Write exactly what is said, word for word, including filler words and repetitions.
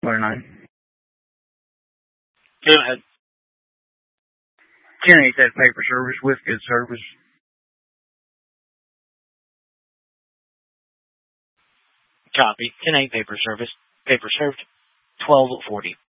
twenty-nine. Go ahead. ten eight, that paper service with good service. Copy. ten eight, paper service. Paper served. twelve forty.